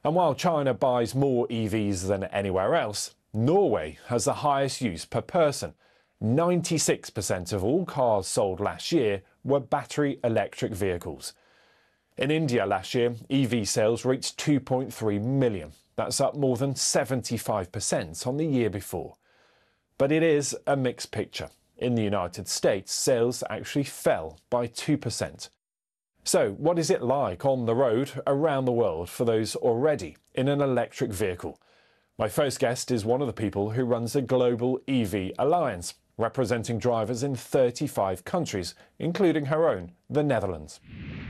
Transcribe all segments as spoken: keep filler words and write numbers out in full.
And while China buys more E Vs than anywhere else, Norway has the highest use per person. ninety-six percent of all cars sold last year were battery electric vehicles. In India last year, E V sales reached two point three million. That's up more than seventy-five percent on the year before. But it is a mixed picture. In the United States, sales actually fell by two percent. So what is it like on the road around the world for those already in an electric vehicle? My first guest is one of the people who runs a global E V alliance, representing drivers in thirty-five countries, including her own, the Netherlands.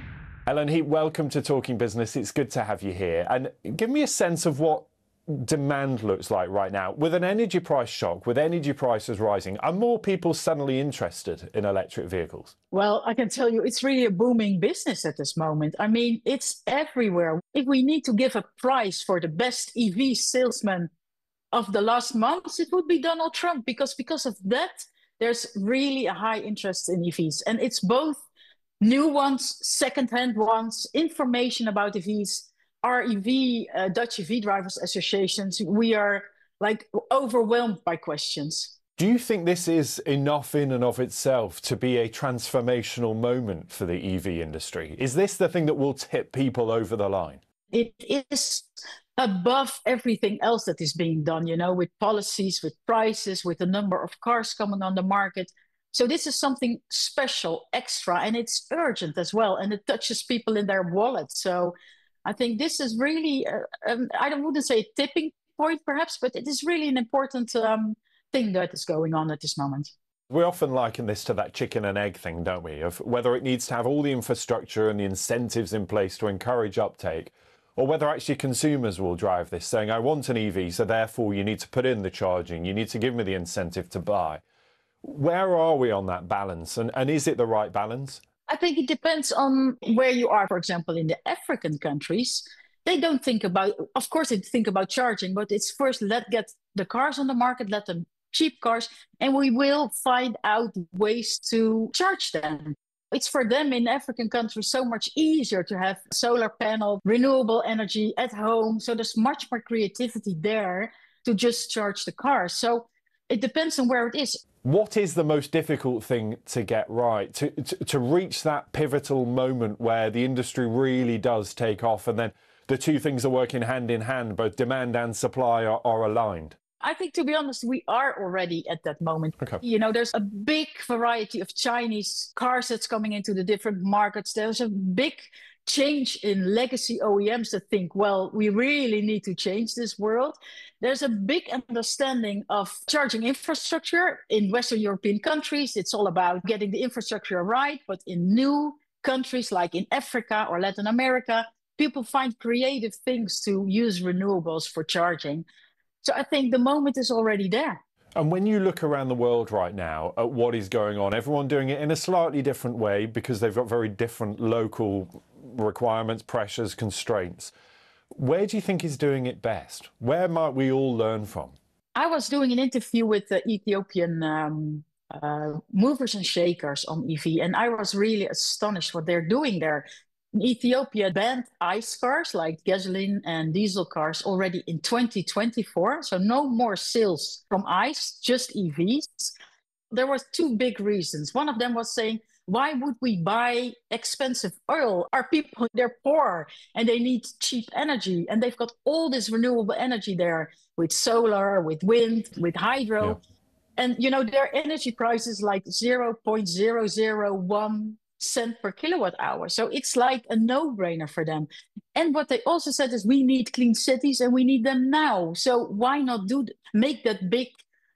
Ellen Heap, welcome to Talking Business. It's good to have you here. And give me a sense of what demand looks like right now. With an energy price shock, with energy prices rising, are more people suddenly interested in electric vehicles? Well, I can tell you it's really a booming business at this moment. I mean, it's everywhere. If we need to give a prize for the best E V salesman of the last months, it would be Donald Trump, because because of that, there's really a high interest in E Vs. And it's both new ones, second-hand ones, information about E Vs. Our E V, uh, Dutch E V Drivers Associations, we are like overwhelmed by questions. Do you think this is enough in and of itself to be a transformational moment for the E V industry? Is this the thing that will tip people over the line? It is above everything else that is being done, you know, with policies, with prices, with the number of cars coming on the market. So this is something special, extra, and it's urgent as well, and it touches people in their wallet. So I think this is really, uh, um, I wouldn't say a tipping point perhaps, but it is really an important um, thing that is going on at this moment. We often liken this to that chicken and egg thing, don't we? Of whether it needs to have all the infrastructure and the incentives in place to encourage uptake, or whether actually consumers will drive this, saying, I want an E V, so therefore you need to put in the charging, you need to give me the incentive to buy. Where are we on that balance, and, and is it the right balance? I think it depends on where you are. For example, in the African countries, they don't think about, of course, they think about charging, but it's first, let get the cars on the market, let them cheap cars, and we will find out ways to charge them. It's for them in African countries so much easier to have solar panel, renewable energy at home. So there's much more creativity there to just charge the cars. So it depends on where it is. What is the most difficult thing to get right, to, to, to reach that pivotal moment where the industry really does take off and then the two things are working hand in hand, both demand and supply are, are aligned? I think, to be honest, we are already at that moment. Okay. You know, there's a big variety of Chinese cars that's coming into the different markets. There's a big change in legacy O E Ms that think, well, we really need to change this world. There's a big understanding of charging infrastructure in Western European countries. It's all about getting the infrastructure right. But in new countries like in Africa or Latin America, people find creative things to use renewables for charging. So I think the moment is already there. And when you look around the world right now at what is going on, everyone doing it in a slightly different way because they've got very different local requirements, pressures, constraints. Where do you think is doing it best? Where might we all learn from? I was doing an interview with the Ethiopian um, uh, movers and shakers on E V, and I was really astonished what they're doing there. In Ethiopia banned ICE cars like gasoline and diesel cars already in twenty twenty-four. So no more sales from ICE, just E Vs. There were two big reasons. One of them was saying, why would we buy expensive oil? Our people, they're poor and they need cheap energy. And they've got all this renewable energy there with solar, with wind, with hydro. Yeah. And, you know, their energy price is like zero point zero zero one cent per kilowatt hour. So it's like a no-brainer for them. And what they also said is we need clean cities and we need them now. So why not do make that big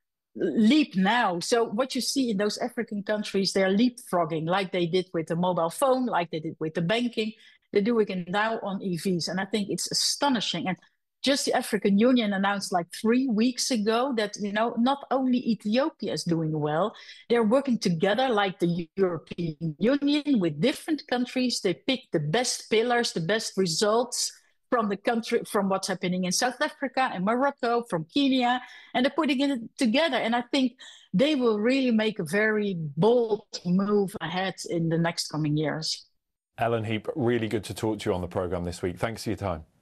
leap now? So what you see in those African countries, they're leapfrogging like they did with the mobile phone, like they did with the banking. They're doing it now on E Vs. And I think it's astonishing. And just the African Union announced like three weeks ago that, you know, not only Ethiopia is doing well, they're working together like the European Union with different countries. They pick the best pillars, the best results from the country, from what's happening in South Africa and Morocco, from Kenya, and they're putting it together. And I think they will really make a very bold move ahead in the next coming years. Ellen Heap, really good to talk to you on the programme this week. Thanks for your time.